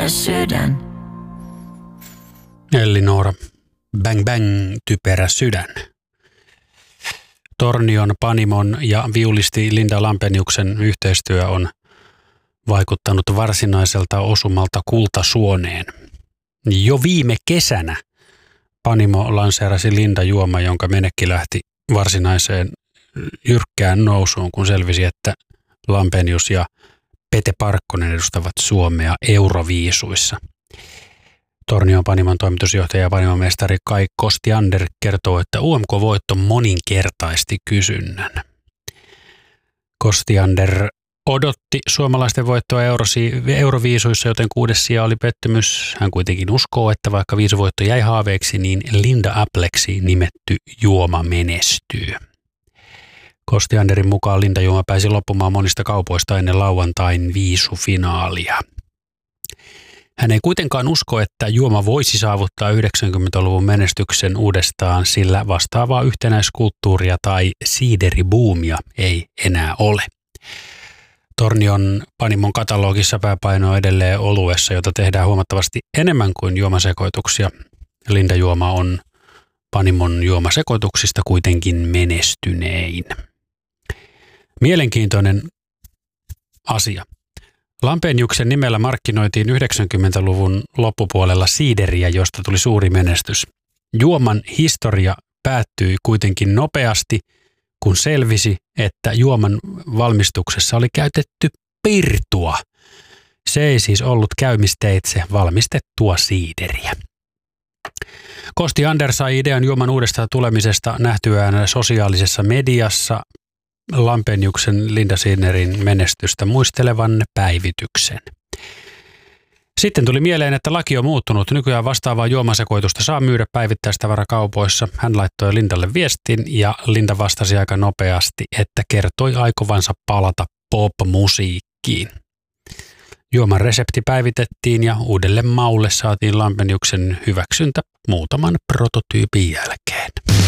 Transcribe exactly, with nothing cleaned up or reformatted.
typerä sydän. Ellinora, bang bang, typerä sydän. Tornion, Panimon ja viulisti Linda Lampeniuksen yhteistyö on vaikuttanut varsinaiselta osumalta kultasuoneen. Jo viime kesänä Panimo lanseerasi Linda-juoma, jonka menekki lähti varsinaiseen jyrkkään nousuun, kun selvisi, että Lampenius ja Pete Parkkonen edustavat Suomea Euroviisuissa. Tornion Panimon toimitusjohtaja ja panimomestari Kai Kostiander kertoo, että U M K-voitto moninkertaisti kysynnän. Kostiander odotti suomalaisten voittoa Euroviisuissa, joten kuudes sija oli pettymys. Hän kuitenkin uskoo, että vaikka viisuvoitto jäi haaveeksi, niin Linda Appleksi nimetty juoma menestyy. Kostianderin mukaan Linda-juoma pääsi loppumaan monista kaupoista ennen lauantain viisufinaalia. Hän ei kuitenkaan usko, että juoma voisi saavuttaa yhdeksänkymmentäluvun menestyksen uudestaan, sillä vastaavaa yhtenäiskulttuuria tai siideribuumia ei enää ole. Tornion Panimon katalogissa pääpaino on edelleen oluessa, jota tehdään huomattavasti enemmän kuin juomasekoituksia. Linda-juoma on Panimon juomasekoituksista kuitenkin menestynein. Mielenkiintoinen asia. Lampeniuksen nimellä markkinoitiin yhdeksänkymmentäluvun loppupuolella siideriä, josta tuli suuri menestys. Juoman historia päättyi kuitenkin nopeasti, kun selvisi, että juoman valmistuksessa oli käytetty pirtua. Se ei siis ollut käymisteitse valmistettua siideriä. Kostiander sai idean juoman uudestaan tulemisesta nähtyään sosiaalisessa mediassa Lampeniuksen Linda Sinnerin menestystä muistelevan päivityksen. Sitten tuli mieleen, että laki on muuttunut. Nykyään vastaavaa juomasekoitusta saa myydä päivittäistavarakaupoissa. Hän laittoi Lindalle viestin ja Linda vastasi aika nopeasti, että kertoi aikovansa palata pop-musiikkiin. Juoman resepti päivitettiin ja uudelle maulle saatiin Lampeniuksen hyväksyntä muutaman prototyypin jälkeen.